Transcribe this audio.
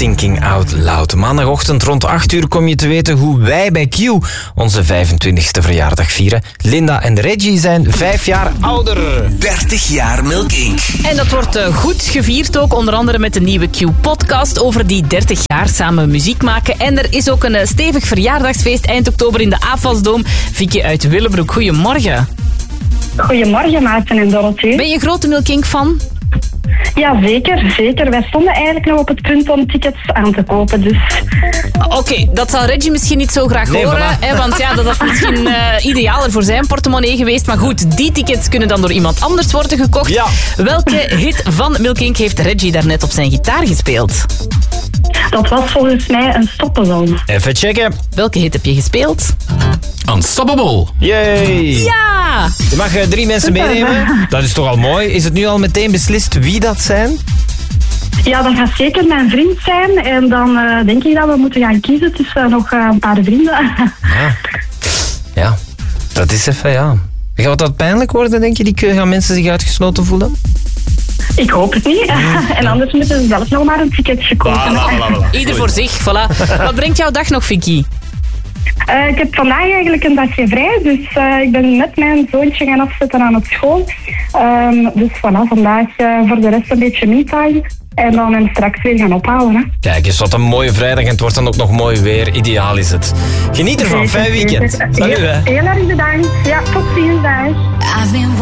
Thinking Out Loud. Maandagochtend rond 8 uur kom je te weten hoe wij bij Q onze 25e verjaardag vieren. Linda en Reggie zijn 5 jaar ouder. 30 jaar Milk Inc. En dat wordt goed gevierd ook, onder andere met de nieuwe Q-podcast over die 30 jaar samen muziek maken. En er is ook een stevig verjaardagsfeest eind oktober in de AFAS-doom. Vicky uit Willebroek, goedemorgen. Goedemorgen, Maarten en Dorothee. Ben je een grote Milk Inc-fan? Ja, zeker. Wij stonden eigenlijk nog op het punt om tickets aan te kopen, dus... Oké, dat zal Reggie misschien niet zo graag horen, hè, want ja, dat is misschien idealer voor zijn portemonnee geweest. Maar goed, die tickets kunnen dan door iemand anders worden gekocht. Ja. Welke hit van Milk Inc. heeft Reggie daarnet op zijn gitaar gespeeld? Dat was volgens mij een stoppenzon. Even checken. Welke hit heb je gespeeld? Unstoppable. Yay! Ja! Je mag 3 mensen meenemen. Dat is toch al mooi. Is het nu al meteen beslist wie dat zijn? Ja, dat gaat zeker mijn vriend zijn. En dan denk ik dat we moeten gaan kiezen tussen nog een paar vrienden. Ja, dat is even, ja. Gaat dat pijnlijk worden, denk je? Gaan mensen zich uitgesloten voelen? Ik hoop het niet. En anders moeten ze zelf nog maar een ticketje kopen. Ieder voor zich, voilà. Wat brengt jouw dag nog, Vicky? Ik heb vandaag eigenlijk een dagje vrij, dus ik ben net mijn zoontje gaan afzetten aan het school. Dus voilà, vandaag voor de rest een beetje me-time. En dan hem straks weer gaan ophalen. Hè. Kijk eens, wat een mooie vrijdag en het wordt dan ook nog mooi weer. Ideaal is het. Geniet ervan, fijn weekend. Salut, hè. Heel erg bedankt. Ja, tot ziens, dag.